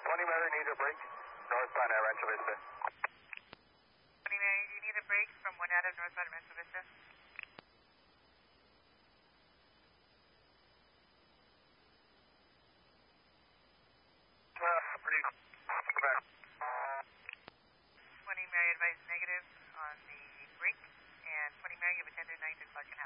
20 Mary needs a break. Northbound at Rancho Vista. 20 Mary, do you need a break from 1 out of northbound Rancho Vista? Pretty. Go back. 20 Mary, advise negative on the break. And 20 Mary, you have attended 9 to clock in.